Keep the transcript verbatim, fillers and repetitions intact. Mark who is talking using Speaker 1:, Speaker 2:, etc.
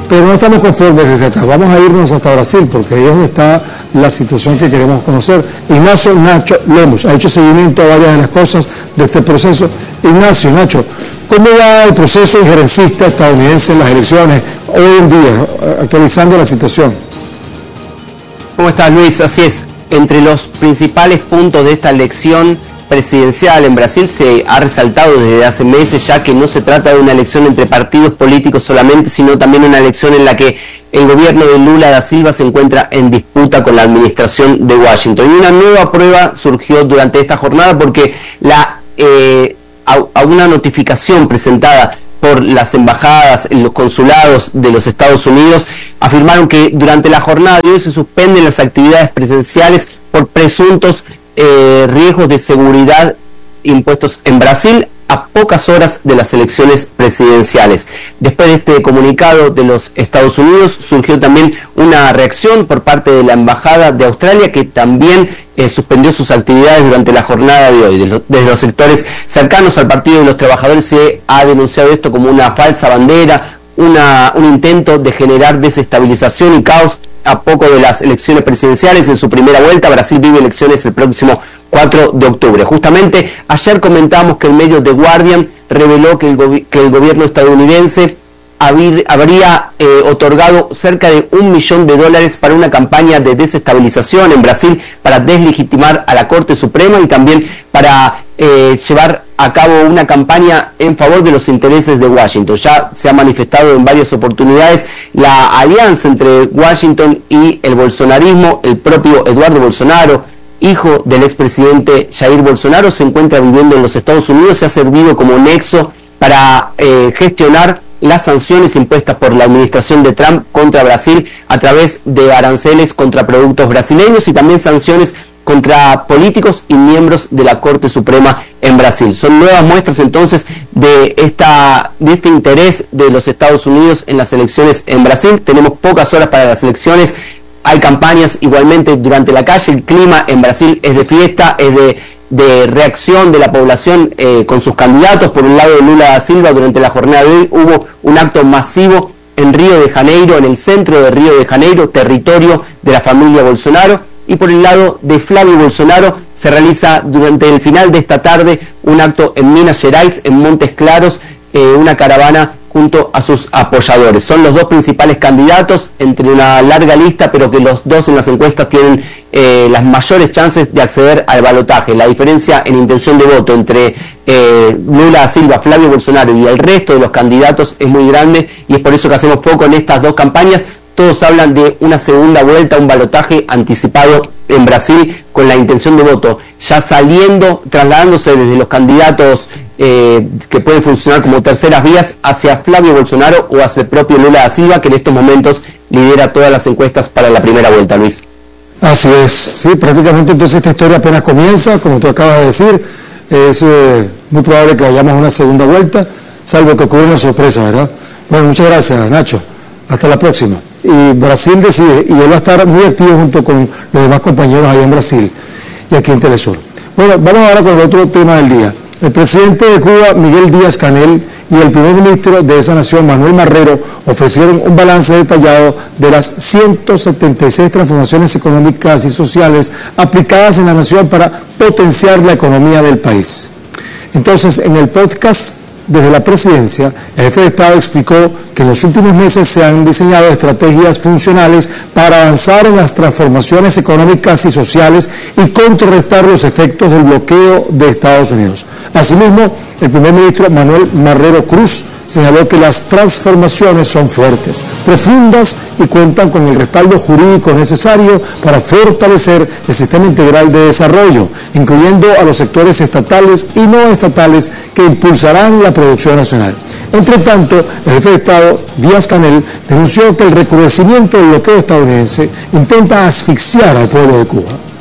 Speaker 1: Pero no estamos conformes desde acá, vamos a irnos hasta Brasil, porque ahí es donde está la situación que queremos conocer. Ignacio Nacho Lemos ha hecho seguimiento a varias de las cosas de este proceso. Ignacio, Nacho, ¿cómo va el proceso injerencista estadounidense en las elecciones hoy en día, actualizando la situación?
Speaker 2: ¿Cómo estás, Luis? Así es, entre los principales puntos de esta elección presidencial en Brasil se ha resaltado desde hace meses ya que no se trata de una elección entre partidos políticos solamente, sino también una elección en la que el gobierno de Lula da Silva se encuentra en disputa con la administración de Washington. Y una nueva prueba surgió durante esta jornada porque la eh, a, a una notificación presentada por las embajadas, los consulados de los Estados Unidos, afirmaron que durante la jornada de hoy se suspenden las actividades presenciales por presuntos Eh, riesgos de seguridad impuestos en Brasil a pocas horas de las elecciones presidenciales. Después de este comunicado de los Estados Unidos surgió también una reacción por parte de la Embajada de Australia, que también eh, suspendió sus actividades durante la jornada de hoy. Desde, desde los sectores cercanos al Partido de los Trabajadores se ha denunciado esto como una falsa bandera, una, un intento de generar desestabilización y caos a poco de las elecciones presidenciales en su primera vuelta. Brasil vive elecciones el próximo cuatro de octubre. Justamente ayer comentamos que el medio The Guardian reveló que el, gobi que el gobierno estadounidense habir, habría eh, otorgado cerca de un millón de dólares para una campaña de desestabilización en Brasil para deslegitimar a la Corte Suprema y también para eh, llevar a cabo una campaña en favor de los intereses de Washington. Ya se ha manifestado en varias oportunidades la alianza entre Washington y el bolsonarismo. El propio Eduardo Bolsonaro, hijo del expresidente Jair Bolsonaro, se encuentra viviendo en los Estados Unidos. Se ha servido como nexo para eh, gestionar las sanciones impuestas por la administración de Trump contra Brasil a través de aranceles contra productos brasileños y también sanciones contra políticos y miembros de la Corte Suprema en Brasil. Son nuevas muestras entonces de, esta, de este interés de los Estados Unidos en las elecciones en Brasil. Tenemos pocas horas para las elecciones, hay campañas igualmente durante la calle, el clima en Brasil es de fiesta, es de, de reacción de la población eh, con sus candidatos. Por un lado, Lula da Silva, durante la jornada de hoy hubo un acto masivo en Río de Janeiro, en el centro de Río de Janeiro, territorio de la familia Bolsonaro. Y por el lado de Flavio Bolsonaro se realiza durante el final de esta tarde un acto en Minas Gerais, en Montes Claros, eh, una caravana junto a sus apoyadores. Son los dos principales candidatos entre una larga lista, pero que los dos en las encuestas tienen eh, las mayores chances de acceder al balotaje. La diferencia en intención de voto entre eh, Lula da Silva, Flavio Bolsonaro y el resto de los candidatos es muy grande y es por eso que hacemos foco en estas dos campañas. Todos hablan de una segunda vuelta, un balotaje anticipado en Brasil con la intención de voto ya saliendo, trasladándose desde los candidatos eh, que pueden funcionar como terceras vías hacia Flavio Bolsonaro o hacia el propio Lula da Silva, que en estos momentos lidera todas las encuestas para la primera vuelta, Luis.
Speaker 1: Así es, sí, prácticamente entonces esta historia apenas comienza, como tú acabas de decir, es eh, muy probable que vayamos a una segunda vuelta, salvo que ocurra una sorpresa, ¿verdad? Bueno, muchas gracias, Nacho. Hasta la próxima. Y Brasil decide, y él va a estar muy activo junto con los demás compañeros allá en Brasil y aquí en Telesur. Bueno, vamos ahora con el otro tema del día. El presidente de Cuba, Miguel Díaz-Canel, y el primer ministro de esa nación, Manuel Marrero, ofrecieron un balance detallado de las ciento setenta y seis transformaciones económicas y sociales aplicadas en la nación para potenciar la economía del país. Entonces, en el podcast desde la presidencia, el jefe de Estado explicó que en los últimos meses se han diseñado estrategias funcionales para avanzar en las transformaciones económicas y sociales y contrarrestar los efectos del bloqueo de Estados Unidos. Asimismo, el primer ministro Manuel Marrero Cruz señaló que las transformaciones son fuertes, profundas y cuentan con el respaldo jurídico necesario para fortalecer el sistema integral de desarrollo, incluyendo a los sectores estatales y no estatales que impulsarán la producción nacional. Entre tanto, el jefe de Estado, Díaz-Canel, denunció que el recrudecimiento del bloqueo estadounidense intenta asfixiar al pueblo de Cuba.